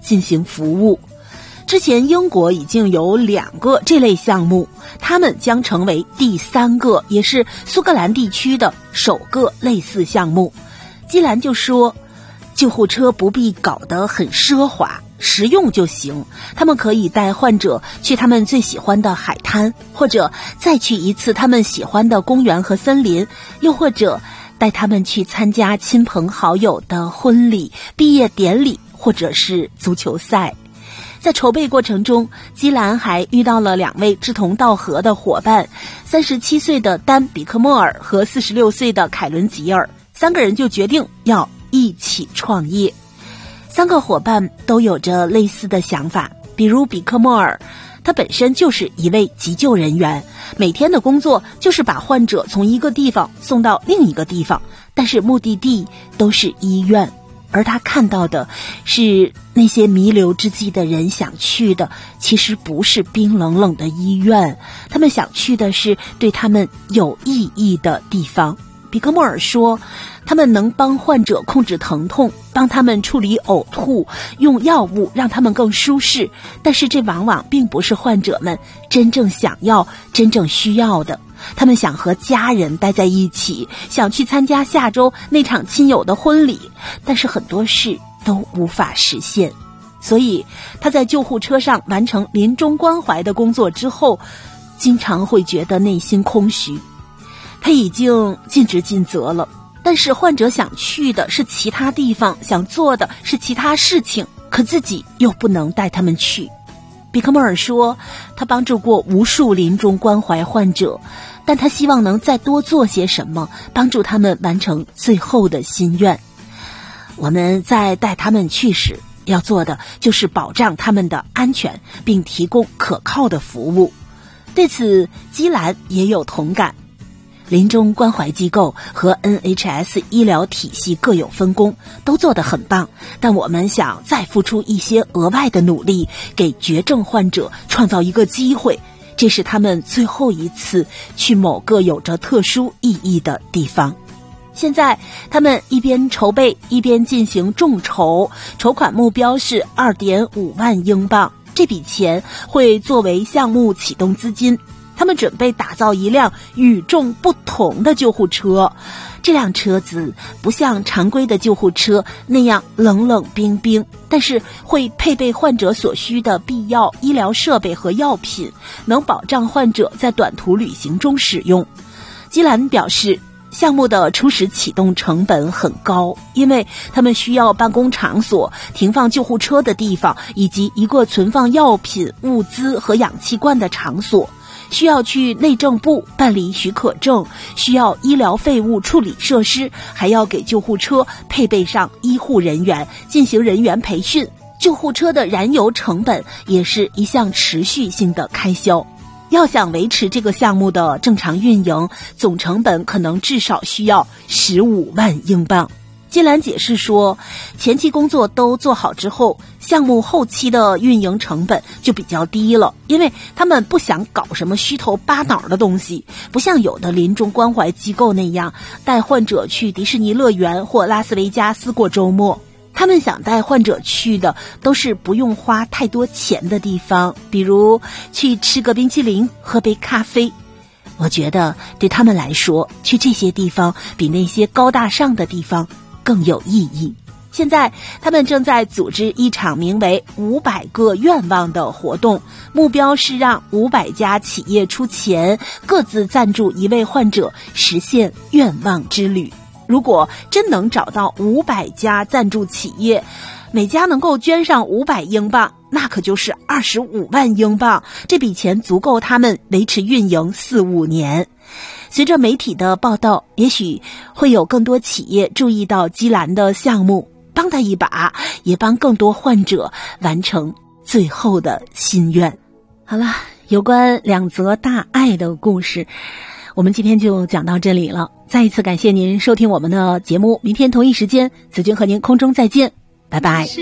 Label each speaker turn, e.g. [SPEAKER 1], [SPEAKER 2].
[SPEAKER 1] 进行服务。之前英国已经有2个这类项目，他们将成为第3个，也是苏格兰地区的首个类似项目。基兰就说，救护车不必搞得很奢华，实用就行。他们可以带患者去他们最喜欢的海滩，或者再去一次他们喜欢的公园和森林，又或者带他们去参加亲朋好友的婚礼、毕业典礼，或者是足球赛。在筹备过程中，基兰还遇到了2位志同道合的伙伴，37岁的丹·比克莫尔和46岁的凯伦·吉尔，3个人就决定要一起创业。3个伙伴都有着类似的想法，比如比克莫尔，他本身就是一位急救人员，每天的工作就是把患者从一个地方送到另一个地方，但是目的地都是医院。而他看到的是那些弥留之际的人想去的其实不是冰冷冷的医院，他们想去的是对他们有意义的地方。比克莫尔说，他们能帮患者控制疼痛，帮他们处理呕吐，用药物让他们更舒适，但是这往往并不是患者们真正想要、真正需要的。他们想和家人待在一起，想去参加下周那场亲友的婚礼，但是很多事都无法实现。所以他在救护车上完成临终关怀的工作之后，经常会觉得内心空虚。他已经尽职尽责了，但是患者想去的是其他地方，想做的是其他事情，可自己又不能带他们去。比克莫尔说，他帮助过无数临终关怀患者，但他希望能再多做些什么，帮助他们完成最后的心愿。我们在带他们去时，要做的就是保障他们的安全，并提供可靠的服务。对此，基兰也有同感。临终关怀机构和 NHS 医疗体系各有分工，都做得很棒，但我们想再付出一些额外的努力，给绝症患者创造一个机会，这是他们最后一次去某个有着特殊意义的地方。现在他们一边筹备一边进行众筹，筹款目标是 2.5 万英镑，这笔钱会作为项目启动资金。他们准备打造一辆与众不同的救护车，这辆车子不像常规的救护车那样冷冷冰冰，但是会配备患者所需的必要医疗设备和药品，能保障患者在短途旅行中使用。基兰表示，项目的初始启动成本很高，因为他们需要办公场所、停放救护车的地方，以及一个存放药品、物资和氧气罐的场所。需要去内政部办理许可证，需要医疗废物处理设施，还要给救护车配备上医护人员，进行人员培训。救护车的燃油成本也是一项持续性的开销。要想维持这个项目的正常运营，总成本可能至少需要15万英镑。基兰解释说，前期工作都做好之后，项目后期的运营成本就比较低了，因为他们不想搞什么虚头巴脑的东西，不像有的临终关怀机构那样带患者去迪士尼乐园或拉斯维加斯过周末。他们想带患者去的都是不用花太多钱的地方，比如去吃个冰淇淋，喝杯咖啡。我觉得对他们来说，去这些地方比那些高大上的地方更有意义。现在他们正在组织一场名为500个愿望的活动，目标是让500家企业出钱，各自赞助一位患者实现愿望之旅。如果真能找到500家赞助企业，每家能够捐上500英镑，那可就是25万英镑，这笔钱足够他们维持运营4-5年。随着媒体的报道，也许会有更多企业注意到基兰的项目，帮他一把，也帮更多患者完成最后的心愿。好了，有关2则大爱的故事，我们今天就讲到这里了。再一次感谢您收听我们的节目，明天同一时间，子君和您空中再见，拜拜。